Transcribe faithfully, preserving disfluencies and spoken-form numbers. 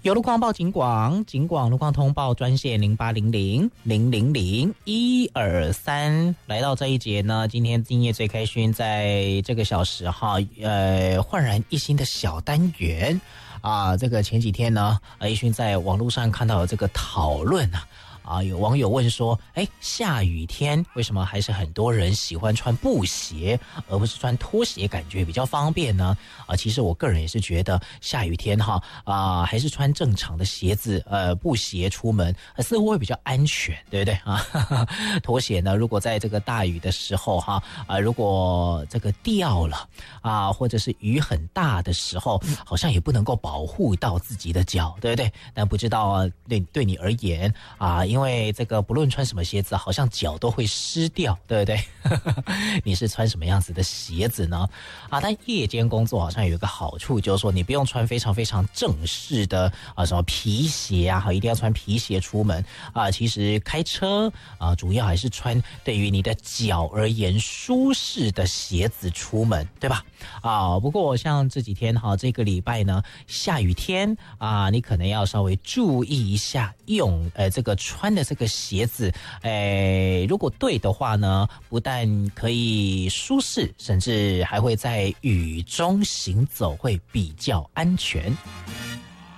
有路况报警广，警广路况通报专线零八零零零零零一二三。来到这一节呢，今天今夜最开心，在这个小时哈，呃，焕然一新的小单元啊，这个前几天呢，呃，一勋在网络上看到了这个讨论啊。啊，有网友问说，哎，下雨天为什么还是很多人喜欢穿布鞋，而不是穿拖鞋，感觉比较方便呢？啊，其实我个人也是觉得下雨天哈，啊，还是穿正常的鞋子，呃，布鞋出门，呃、似乎会比较安全，对不对啊？拖鞋呢，如果在这个大雨的时候哈，啊，如果这个掉了啊，或者是雨很大的时候，好像也不能够保护到自己的脚，对不对？但不知道啊，对对你而言啊。因为这个不论穿什么鞋子，好像脚都会湿掉，对不对？你是穿什么样子的鞋子呢？啊，但夜间工作好像有一个好处，就是说你不用穿非常非常正式的啊，什么皮鞋啊，一定要穿皮鞋出门啊。其实开车啊，主要还是穿对于你的脚而言舒适的鞋子出门，对吧？啊，不过像这几天哈，这个礼拜呢，下雨天啊，你可能要稍微注意一下用呃这个穿。穿的这个鞋子，诶，如果对的话呢，不但可以舒适，甚至还会在雨中行走会比较安全。